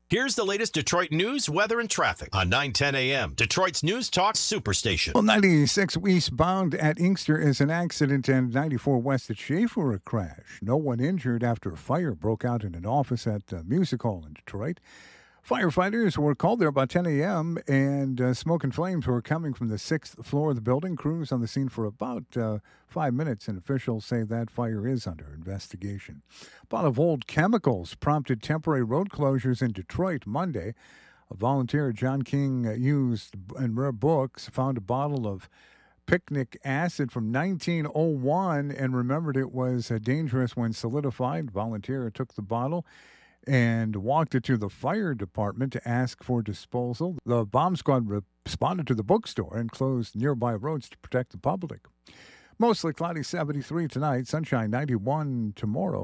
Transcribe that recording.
Here's the latest Detroit news, weather, and traffic on 9:10 a.m. Detroit's News Talk Superstation. Well, 96 eastbound at Inkster is an accident, and 94 west at Schaefer a crash. No one injured after a fire broke out in an office at the Music Hall in Detroit. Firefighters were called there about 10 a.m., and smoke and flames were coming from the 6th floor of the building. Crews on the scene for about 5 minutes, and officials say that fire is under investigation. A bottle of old chemicals prompted temporary road closures in Detroit Monday. A volunteer John King used in rare books found a bottle of picnic acid from 1901 and remembered it was dangerous when solidified. Volunteer took the bottle and walked it to the fire department to ask for disposal. The bomb squad responded to the bookstore and closed nearby roads to protect the public. Mostly cloudy, 73 tonight, sunshine 91 tomorrow.